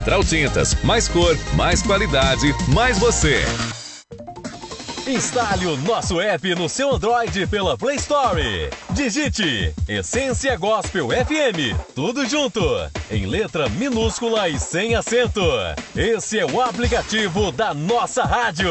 Tintas, mais cor, mais qualidade, mais você. Instale o nosso app no seu Android pela Play Store. Digite Essência Gospel FM, tudo junto, em letra minúscula e sem acento. Esse é o aplicativo da nossa rádio.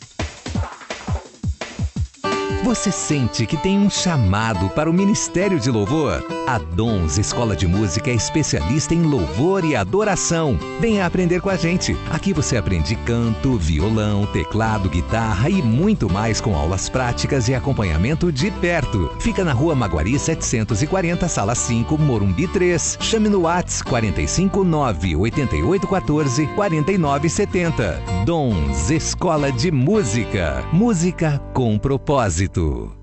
Você sente que tem um chamado para o Ministério de Louvor? A Dons Escola de Música é especialista em louvor e adoração. Venha aprender com a gente. Aqui você aprende canto, violão, teclado, guitarra e muito mais com aulas práticas e acompanhamento de perto. Fica na Rua Maguari 740, Sala 5, Morumbi 3. Chame no WhatsApp 459-8814-4970. Dons Escola de Música. Música com propósito.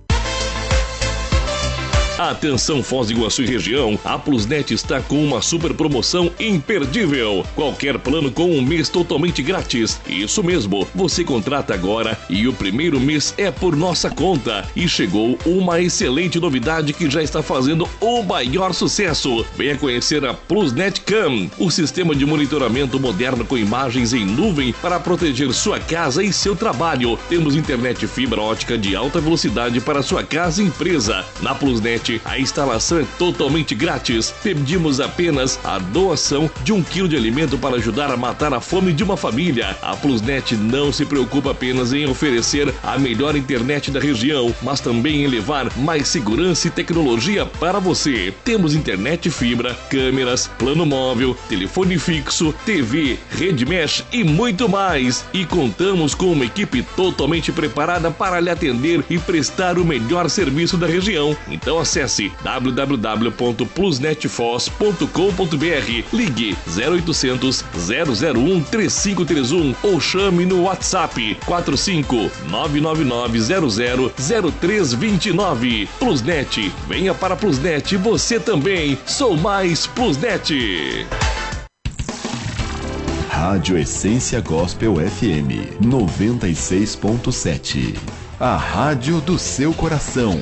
Atenção Foz do Iguaçu e região, a Plusnet está com uma super promoção imperdível. Qualquer plano com um mês totalmente grátis. Isso mesmo, você contrata agora e o primeiro mês é por nossa conta. E chegou uma excelente novidade que já está fazendo o maior sucesso. Venha conhecer a Plusnet Cam, o sistema de monitoramento moderno com imagens em nuvem para proteger sua casa e seu trabalho. Temos internet fibra ótica de alta velocidade para sua casa e empresa. Na Plusnet, a instalação é totalmente grátis. Pedimos apenas a doação de 1 quilo de alimento para ajudar a matar a fome de uma família. A Plusnet não se preocupa apenas em oferecer a melhor internet da região, mas também em levar mais segurança e tecnologia para você. Temos internet fibra, câmeras, plano móvel, telefone fixo, TV, rede mesh e muito mais. E contamos com uma equipe totalmente preparada para lhe atender e prestar o melhor serviço da região. Então acesse www.plusnetfoz.com.br, ligue 0800 001 3531 ou chame no WhatsApp 45999000329. Plusnet, venha para Plusnet você também. Sou mais Plusnet. Rádio Essência Gospel FM 96.7. A rádio do seu coração.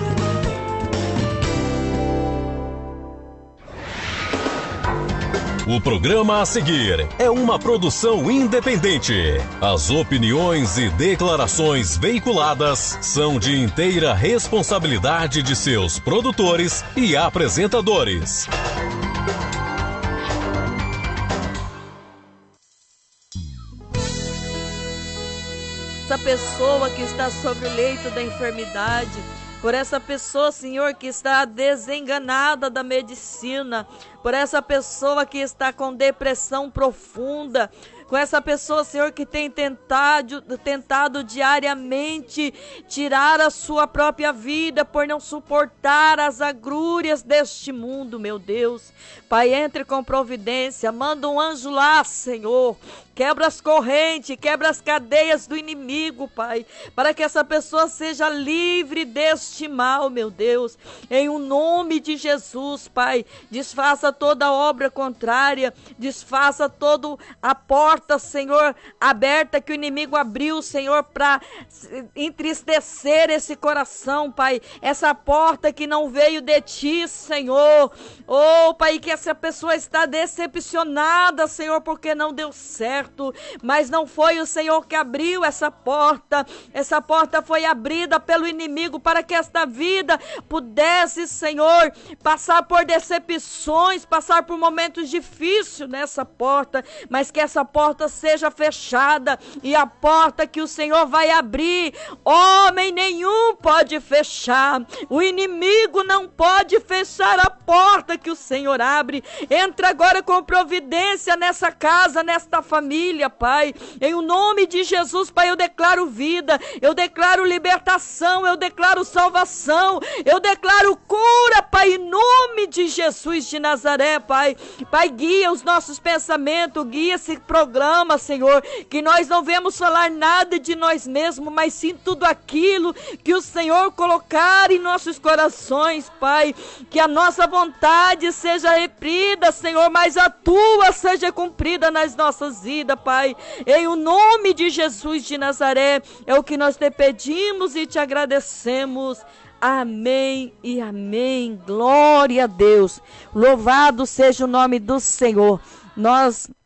O programa a seguir é uma produção independente. As opiniões e declarações veiculadas são de inteira responsabilidade de seus produtores e apresentadores. Essa pessoa que está sobre o leito da enfermidade, por essa pessoa, Senhor, que está desenganada da medicina, por essa pessoa que está com depressão profunda, com essa pessoa, Senhor, que tem tentado diariamente tirar a sua própria vida por não suportar as agrúrias deste mundo, meu Deus. Pai, entre com providência, manda um anjo lá, Senhor, quebra as correntes, quebra as cadeias do inimigo, Pai, para que essa pessoa seja livre deste mal, meu Deus. Em o nome de Jesus, Pai, desfaça toda obra contrária, desfaça toda a porta, Senhor, aberta que o inimigo abriu, Senhor, para entristecer esse coração, Pai. Essa porta que não veio de Ti, Senhor. Oh, Pai, que essa pessoa está decepcionada, Senhor, porque não deu certo. Mas não foi o Senhor que abriu essa porta. Essa porta foi abrida pelo inimigo para que esta vida pudesse, Senhor, passar por decepções, passar por momentos difíceis nessa porta, mas que essa porta seja fechada e a porta que o Senhor vai abrir, homem nenhum pode fechar. O inimigo não pode fechar a porta que o Senhor abre. Entra agora com providência nessa casa, nesta família, Pai. Em o nome de Jesus, Pai, eu declaro vida, eu declaro libertação, eu declaro salvação, eu declaro cura, Pai, em nome de Jesus de Nazaré, Pai. Pai, guia os nossos pensamentos, guia esse programa, Senhor, que nós não vemos falar nada de nós mesmos, mas sim tudo aquilo que o Senhor colocar em nossos corações, Pai. Que a nossa vontade seja reprimida, Senhor, mas a Tua seja cumprida nas nossas vidas, Pai. Em o nome de Jesus de Nazaré, é o que nós te pedimos e te agradecemos. Amém e amém. Glória a Deus. Louvado seja o nome do Senhor. Nós